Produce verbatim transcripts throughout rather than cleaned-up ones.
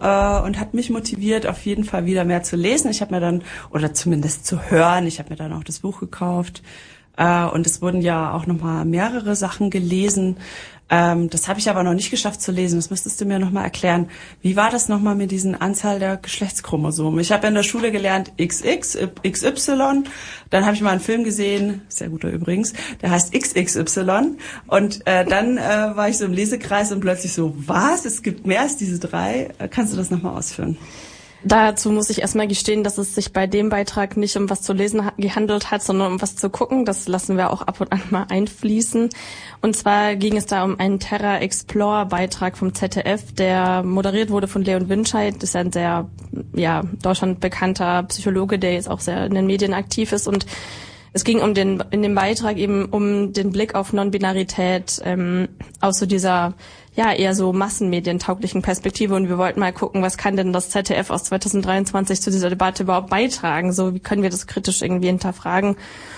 äh, und hat mich motiviert, auf jeden Fall wieder mehr zu lesen. Ich habe mir dann, oder zumindest zu hören, ich habe mir dann auch das Buch gekauft. Äh, und es wurden ja auch nochmal mehrere Sachen gelesen. Ähm, das habe ich aber noch nicht geschafft zu lesen. Das müsstest du mir nochmal erklären. Wie war das nochmal mit diesen Anzahl der Geschlechtschromosomen? Ich habe in der Schule gelernt X X, X Y. Dann habe ich mal einen Film gesehen, sehr guter übrigens, der heißt X X Y. Und äh, dann äh, war ich so im Lesekreis und plötzlich so, was? Es gibt mehr als diese drei? Äh, kannst du das nochmal ausführen? Dazu muss ich erstmal gestehen, dass es sich bei dem Beitrag nicht um was zu lesen gehandelt hat, sondern um was zu gucken. Das lassen wir auch ab und an mal einfließen. Und zwar ging es da um einen Terra Explore Beitrag vom Z D F, der moderiert wurde von Leon Winscheid. Das ist ein sehr, ja, Deutschland bekannter Psychologe, der jetzt auch sehr in den Medien aktiv ist. Und es ging um den, in dem Beitrag eben um den Blick auf Non-Binarität, ähm, aus so dieser, ja, eher so massenmedientauglichen Perspektive, und wir wollten mal gucken, was kann denn das Z D F aus zweitausenddreiundzwanzig zu dieser Debatte überhaupt beitragen? So, wie können wir das kritisch irgendwie hinterfragen?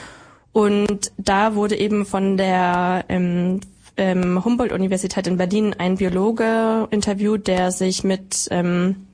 Und da wurde eben von der ähm, ähm, Humboldt-Universität in Berlin ein Biologe interviewt, der sich mit ähm,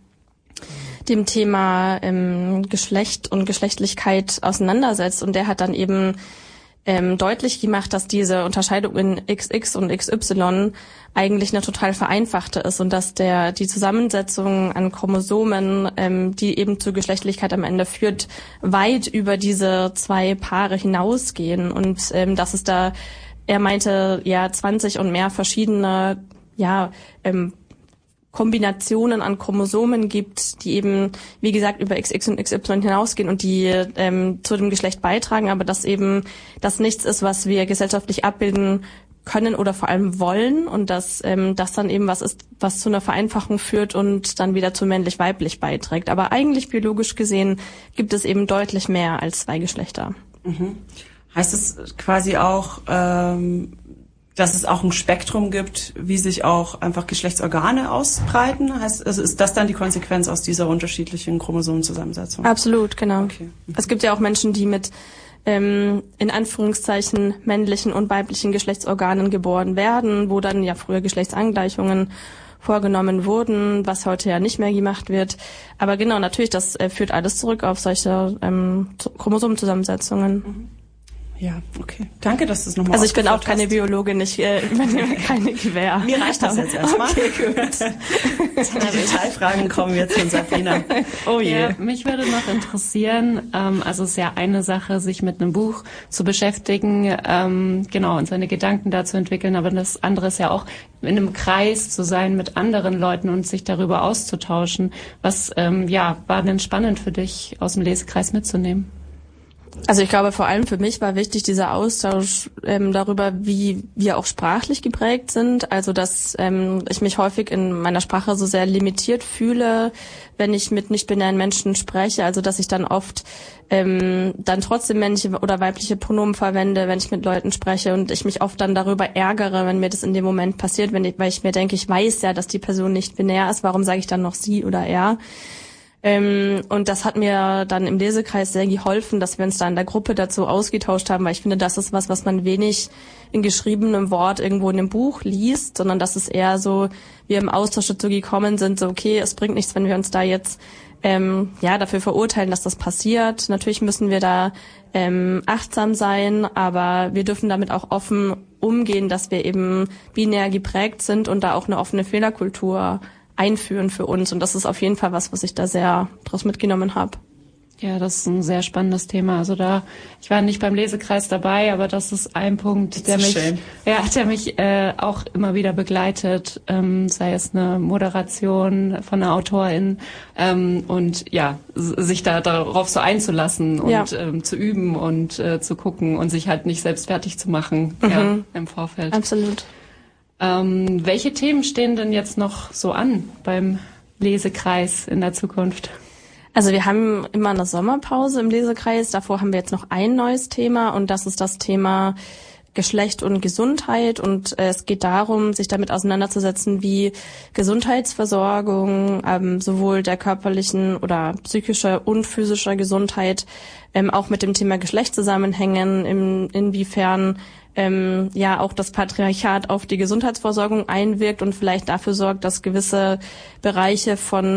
dem Thema ähm, Geschlecht und Geschlechtlichkeit auseinandersetzt, und der hat dann eben ähm, deutlich gemacht, dass diese Unterscheidung in X X und X Y eigentlich eine total vereinfachte ist, und dass der die Zusammensetzung an Chromosomen, ähm, die eben zur Geschlechtlichkeit am Ende führt, weit über diese zwei Paare hinausgehen, und ähm, dass es da, er meinte, ja, zwanzig und mehr verschiedene, ja, ähm, Kombinationen an Chromosomen gibt, die eben, wie gesagt, über X X und X Y hinausgehen und die ähm, zu dem Geschlecht beitragen, aber dass eben das nichts ist, was wir gesellschaftlich abbilden können oder vor allem wollen, und dass ähm, das dann eben was ist, was zu einer Vereinfachung führt und dann wieder zu männlich-weiblich beiträgt. Aber eigentlich biologisch gesehen gibt es eben deutlich mehr als zwei Geschlechter. Mhm. Heißt es quasi auch, ähm dass es auch ein Spektrum gibt, wie sich auch einfach Geschlechtsorgane ausbreiten? Heißt, also ist das dann die Konsequenz aus dieser unterschiedlichen Chromosomenzusammensetzung? Absolut, genau. Okay. Mhm. Es gibt ja auch Menschen, die mit ähm, in Anführungszeichen männlichen und weiblichen Geschlechtsorganen geboren werden, wo dann ja früher Geschlechtsangleichungen vorgenommen wurden, was heute ja nicht mehr gemacht wird. Aber genau, natürlich, das äh, führt alles zurück auf solche ähm, Chromosomenzusammensetzungen. Mhm. Ja, okay. Danke, dass du es nochmal Also ich bin auch keine hast. Biologin, ich äh, übernehme keine Gewehr. Mir reicht das jetzt erstmal. Okay, gut. Die Detailfragen kommen jetzt von Sabrina. Oh je. Ja, mich würde noch interessieren, ähm, also es ist ja eine Sache, sich mit einem Buch zu beschäftigen, ähm, genau, und seine Gedanken da zu entwickeln, aber das andere ist ja auch, in einem Kreis zu sein mit anderen Leuten und sich darüber auszutauschen. Was ähm, ja war denn spannend für dich, aus dem Lesekreis mitzunehmen? Also ich glaube, vor allem für mich war wichtig dieser Austausch ähm, darüber, wie wir auch sprachlich geprägt sind. Also dass ähm, ich mich häufig in meiner Sprache so sehr limitiert fühle, wenn ich mit nicht-binären Menschen spreche. Also dass ich dann oft ähm, dann trotzdem männliche oder weibliche Pronomen verwende, wenn ich mit Leuten spreche, und ich mich oft dann darüber ärgere, wenn mir das in dem Moment passiert, wenn ich, weil ich mir denke, ich weiß ja, dass die Person nicht binär ist. Warum sage ich dann noch sie oder er? Ähm, und das hat mir dann im Lesekreis sehr geholfen, dass wir uns da in der Gruppe dazu ausgetauscht haben, weil ich finde, das ist was, was man wenig in geschriebenem Wort irgendwo in einem Buch liest, sondern dass es eher so, wir im Austausch dazu gekommen sind, so okay, es bringt nichts, wenn wir uns da jetzt ähm, ja dafür verurteilen, dass das passiert. Natürlich müssen wir da ähm, achtsam sein, aber wir dürfen damit auch offen umgehen, dass wir eben binär geprägt sind und da auch eine offene Fehlerkultur einführen für uns. Und das ist auf jeden Fall was, was ich da sehr draus mitgenommen habe. Ja, das ist ein sehr spannendes Thema. Also da, ich war nicht beim Lesekreis dabei, aber das ist ein Punkt, der mich, schön. ja, der mich äh, auch immer wieder begleitet, ähm, sei es eine Moderation von einer Autorin ähm, und ja, sich da darauf so einzulassen und ja. ähm, zu üben und äh, zu gucken und sich halt nicht selbst fertig zu machen mhm. ja, im Vorfeld. Absolut. Ähm, welche Themen stehen denn jetzt noch so an beim Lesekreis in der Zukunft? Also wir haben immer eine Sommerpause im Lesekreis. Davor haben wir jetzt noch ein neues Thema, und das ist das Thema Geschlecht und Gesundheit. Und äh, es geht darum, sich damit auseinanderzusetzen, wie Gesundheitsversorgung, ähm, sowohl der körperlichen oder psychischer und physischer Gesundheit, ähm, auch mit dem Thema Geschlecht zusammenhängen, in, inwiefern ähm, ja auch das Patriarchat auf die Gesundheitsversorgung einwirkt und vielleicht dafür sorgt, dass gewisse Bereiche von